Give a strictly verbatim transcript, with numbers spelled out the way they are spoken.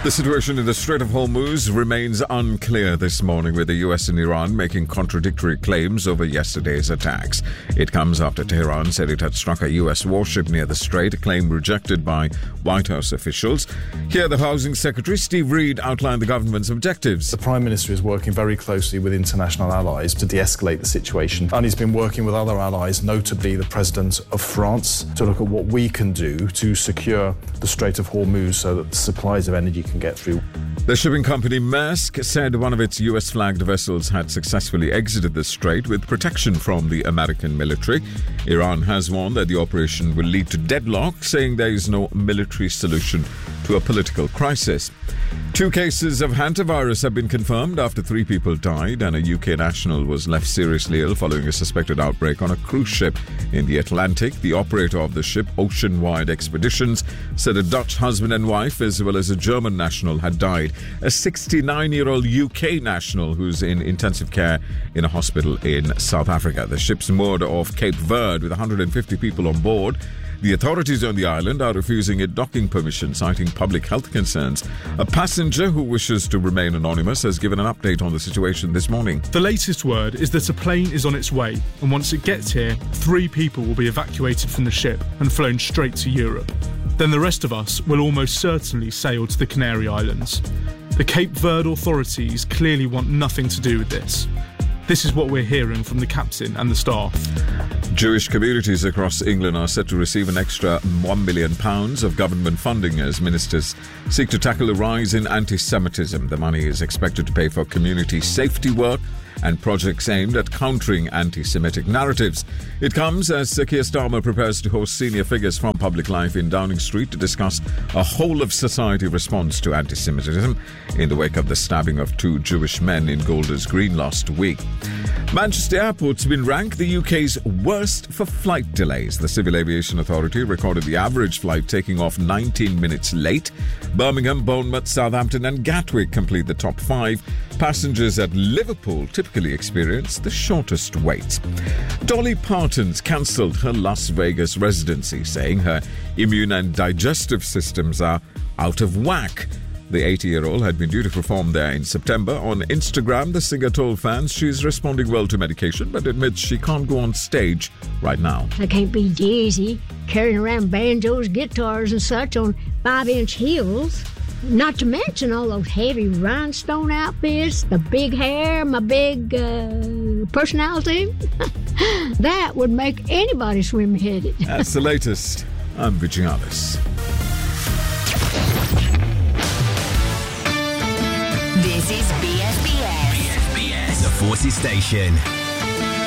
The situation in the Strait of Hormuz remains unclear this morning, with the U S and Iran making contradictory claims over yesterday's attacks. It comes after Tehran said it had struck a U S warship near the strait, a claim rejected by White House officials. Here, the Housing Secretary, Steve Reed, outlined the government's objectives. The Prime Minister is working very closely with international allies to de-escalate the situation, and he's been working with other allies, notably the President of France, to look at what we can do to secure the Strait of Hormuz so that the supplies of energy can get through. The shipping company Maersk said one of its U S-flagged vessels had successfully exited the strait with protection from the American military. Iran has warned that the operation will lead to deadlock, saying there is no military solution to a political crisis. Two cases of hantavirus have been confirmed after three people died and a U K national was left seriously ill following a suspected outbreak on a cruise ship in the Atlantic. The operator of the ship, Oceanwide Expeditions, said a Dutch husband and wife as well as a German national had died. A sixty-nine-year-old U K national who's in intensive care in a hospital in South Africa. The ship's moored off Cape Verde with one hundred fifty people on board. The authorities on the island are refusing it docking permission, citing public health concerns. A passenger who wishes to remain anonymous has given an update on the situation this morning. The latest word is that a plane is on its way, and once it gets here, three people will be evacuated from the ship and flown straight to Europe. Then the rest of us will almost certainly sail to the Canary Islands. The Cape Verde authorities clearly want nothing to do with this. This is what we're hearing from the captain and the staff. Jewish communities across England are set to receive an extra one million pounds of government funding as ministers seek to tackle a rise in anti-Semitism. The money is expected to pay for community safety work and projects aimed at countering anti-Semitic narratives. It comes as Keir Starmer prepares to host senior figures from public life in Downing Street to discuss a whole-of-society response to anti-Semitism in the wake of the stabbing of two Jewish men in Golders Green last week. Manchester Airport's been ranked the U K's worst for flight delays. The Civil Aviation Authority recorded the average flight taking off nineteen minutes late. Birmingham, Bournemouth, Southampton and Gatwick complete the top five. Passengers at Liverpool typically experience the shortest wait. Dolly Parton's cancelled her Las Vegas residency, saying her immune and digestive systems are out of whack. The eighty-year-old had been due to perform there in September. On Instagram, the singer told fans she's responding well to medication, but admits she can't go on stage right now. I can't be dizzy carrying around banjos, guitars and such on five-inch heels. Not to mention all those heavy rhinestone outfits, the big hair, my big uh, personality. That would make anybody swim-headed. That's the latest. I'm Vijay Alice. This is B S B S. B S B S, the Forces Station.